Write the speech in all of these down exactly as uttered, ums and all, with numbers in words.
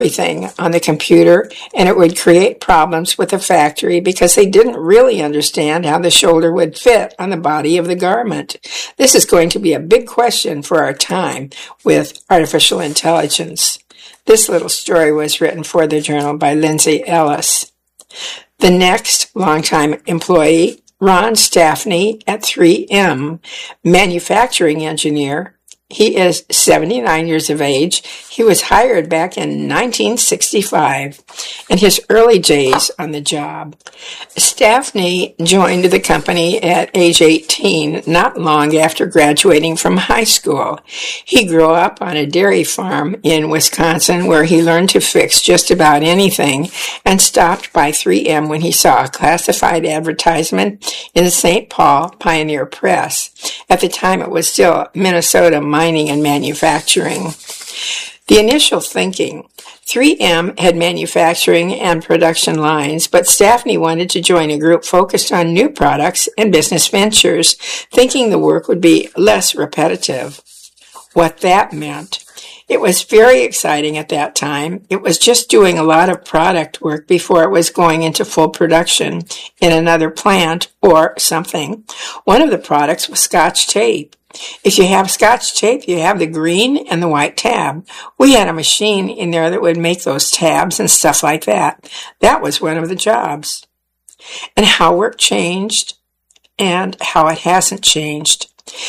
everything on the computer, and it would create problems with the factory because they didn't really understand how the shoulder would fit on the body of the garment. This is going to be a big question for our time with artificial intelligence. This little story was written for the journal by Lindsay Ellis. The next longtime employee, Ron Staffney at three M, manufacturing engineer. He is seventy-nine years of age. He was hired back in nineteen sixty-five, in his early days on the job. Staffney joined the company at age eighteen, not long after graduating from high school. He grew up on a dairy farm in Wisconsin where he learned to fix just about anything and stopped by three M when he saw a classified advertisement in the Saint Paul Pioneer Press. At the time, it was still Minnesota Mining and Manufacturing. The initial thinking, three M had manufacturing and production lines, but Staffney wanted to join a group focused on new products and business ventures, thinking the work would be less repetitive. What that meant. It was very exciting at that time. It was just doing a lot of product work before it was going into full production in another plant or something. One of the products was Scotch tape. If you have Scotch tape, you have the green and the white tab. We had a machine in there that would make those tabs and stuff like that. That was one of the jobs. And how work changed and how it hasn't changed.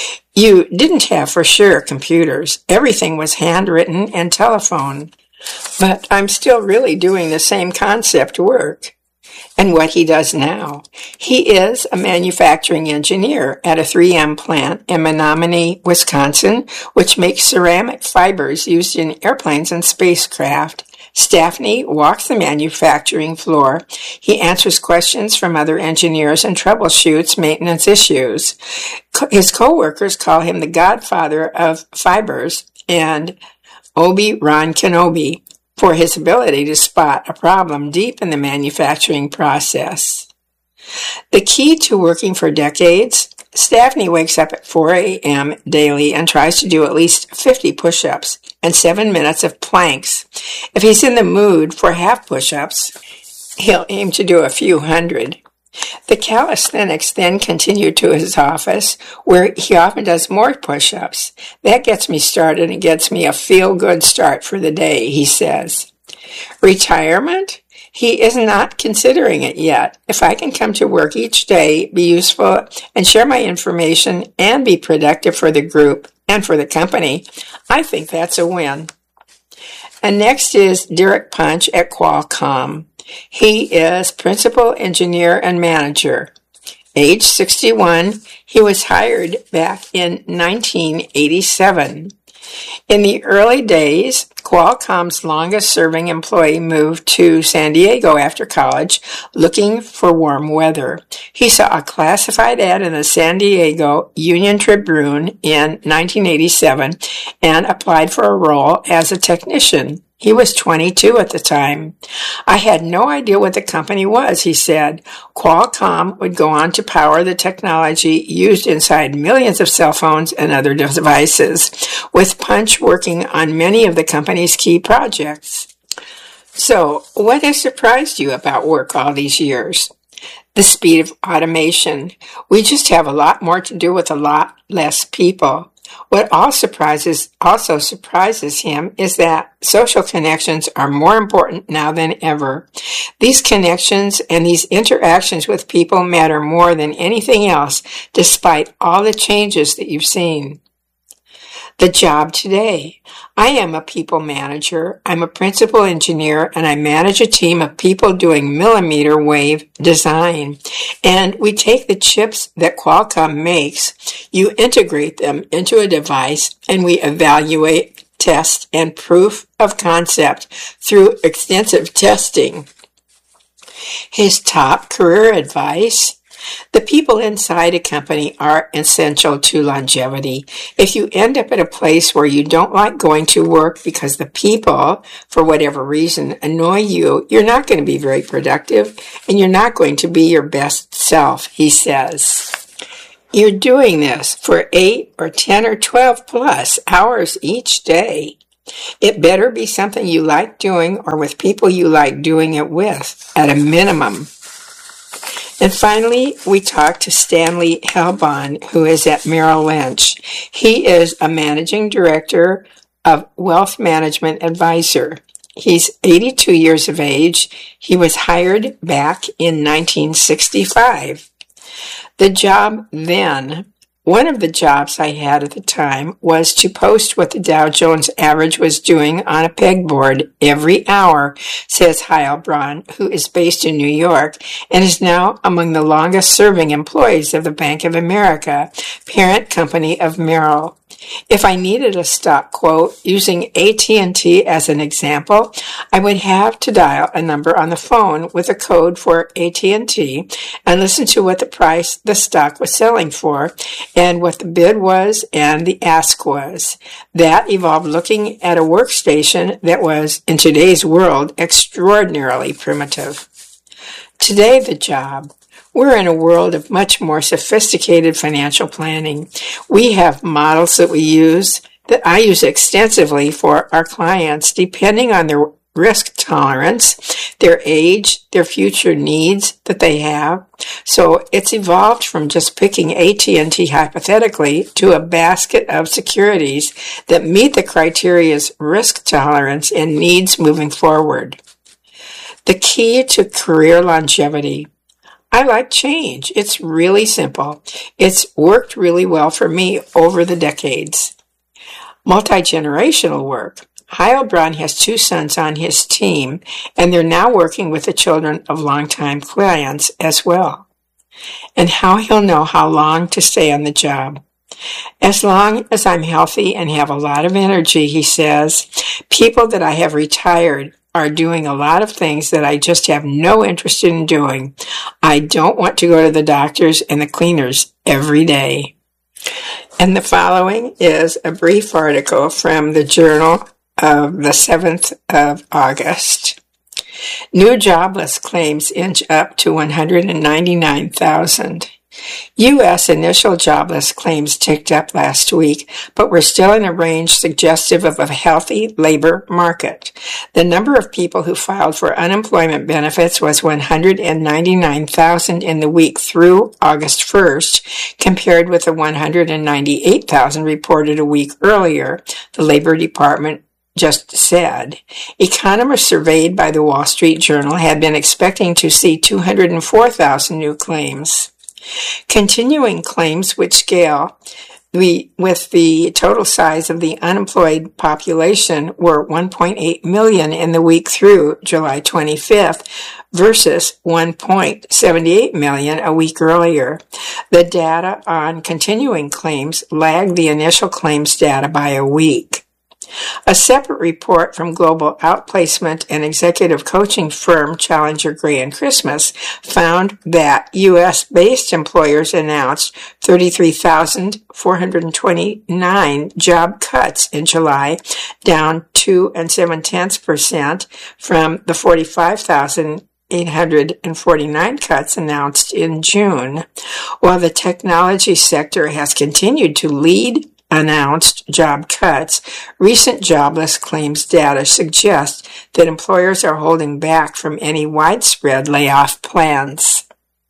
You didn't have for sure computers. Everything was handwritten and telephone. But I'm still really doing the same concept work. And what he does now. He is a manufacturing engineer at a three M plant in Menominee, Wisconsin, which makes ceramic fibers used in airplanes and spacecraft. Staffney walks the manufacturing floor. He answers questions from other engineers and troubleshoots maintenance issues. His co-workers call him the godfather of fibers and Obi-Wan Kenobi for his ability to spot a problem deep in the manufacturing process. The key to working for decades, Staffney wakes up at four a.m. daily and tries to do at least fifty push-ups and seven minutes of planks. If he's in the mood for half push-ups, he'll aim to do a few hundred. The calisthenics then continue to his office, where he often does more push-ups. That gets me started and gets me a feel-good start for the day, he says. Retirement? He is not considering it yet. If I can come to work each day, be useful, and share my information, and be productive for the group and for the company, I think that's a win. And next is Derek Punch at Qualcomm. He is principal engineer and manager. Age sixty-one, he was hired back in nineteen eighty-seven. In the early days, Qualcomm's longest-serving employee moved to San Diego after college, looking for warm weather. He saw a classified ad in the San Diego Union Tribune in nineteen eighty-seven and applied for a role as a technician. He was twenty-two at the time. I had no idea what the company was, he said. Qualcomm would go on to power the technology used inside millions of cell phones and other devices, with Punch working on many of the company's key projects. So, what has surprised you about work all these years? The speed of automation. We just have a lot more to do with a lot less people. What all surprises, also surprises him is that social connections are more important now than ever. These connections and these interactions with people matter more than anything else, despite all the changes that you've seen. The job today. I am a people manager. I'm a principal engineer, and I manage a team of people doing millimeter wave design. And we take the chips that Qualcomm makes, you integrate them into a device, and we evaluate, test, and proof of concept through extensive testing. His top career advice: the people inside a company are essential to longevity. If you end up at a place where you don't like going to work because the people, for whatever reason, annoy you, you're not going to be very productive and you're not going to be your best self, he says. You're doing this for eight or ten or twelve plus hours each day. It better be something you like doing or with people you like doing it with, at a minimum. And finally, we talked to Stanley Helbon, who is at Merrill Lynch. He is a managing director of Wealth Management Advisor. He's eighty-two years of age. He was hired back in nineteen sixty-five. The job then, one of the jobs I had at the time, was to post what the Dow Jones average was doing on a pegboard every hour, says Heilbronn, who is based in New York and is now among the longest-serving employees of the Bank of America, parent company of Merrill. If I needed a stock quote using A T and T as an example, I would have to dial a number on the phone with a code for A T and T and listen to what the price the stock was selling for and what the bid was and the ask was. That evolved looking at a workstation that was, in today's world, extraordinarily primitive. Today, the job. We're in a world of much more sophisticated financial planning. We have models that we use, that I use extensively for our clients, depending on their risk tolerance, their age, their future needs that they have. So it's evolved from just picking A T and T hypothetically to a basket of securities that meet the criteria's risk tolerance and needs moving forward. The key to career longevity. I like change. It's really simple. It's worked really well for me over the decades. Multi-generational work. Heilbronn has two sons on his team, and they're now working with the children of longtime clients as well. And how he'll know how long to stay on the job. As long as I'm healthy and have a lot of energy, he says, people that I have retired are doing a lot of things that I just have no interest in doing. I don't want to go to the doctors and the cleaners every day. And the following is a brief article from the Journal of the seventh of August. New jobless claims inch up to one hundred ninety-nine thousand. U S initial jobless claims ticked up last week, but we're still in a range suggestive of a healthy labor market. The number of people who filed for unemployment benefits was one hundred ninety-nine thousand in the week through August first, compared with the one hundred ninety-eight thousand reported a week earlier, the Labor Department just said. Economists surveyed by the Wall Street Journal had been expecting to see two hundred four thousand new claims. Continuing claims which scale we, with the total size of the unemployed population were one point eight million in the week through July twenty-fifth versus one point seven eight million a week earlier. The data on continuing claims lagged the initial claims data by a week. A separate report from global outplacement and executive coaching firm Challenger Gray and Christmas found that U S-based employers announced thirty-three thousand four hundred twenty-nine job cuts in July, down two and seven tenths percent from the forty-five thousand eight hundred forty-nine cuts announced in June. While the technology sector has continued to lead announced job cuts, recent jobless claims data suggests that employers are holding back from any widespread layoff plans.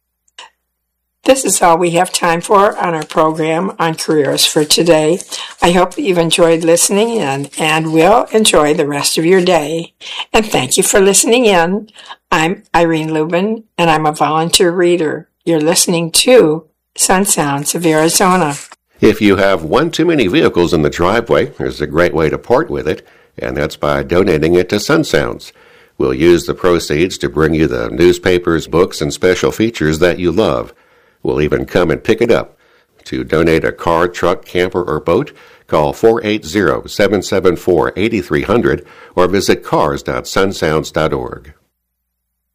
This is all we have time for on our program on careers for today. I hope that you've enjoyed listening in and will enjoy the rest of your day. And thank you for listening in. I'm Irene Lubin, and I'm a volunteer reader. You're listening to Sun Sounds of Arizona. If you have one too many vehicles in the driveway, there's a great way to part with it, and that's by donating it to Sun Sounds. We'll use the proceeds to bring you the newspapers, books, and special features that you love. We'll even come and pick it up. To donate a car, truck, camper, or boat, call four eight zero, seven seven four, eight three zero zero or visit cars dot sun sounds dot org.